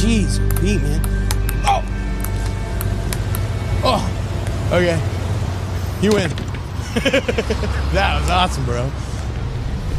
Jeez, Pete, man. Oh. Oh. Okay. You win. That was awesome, bro.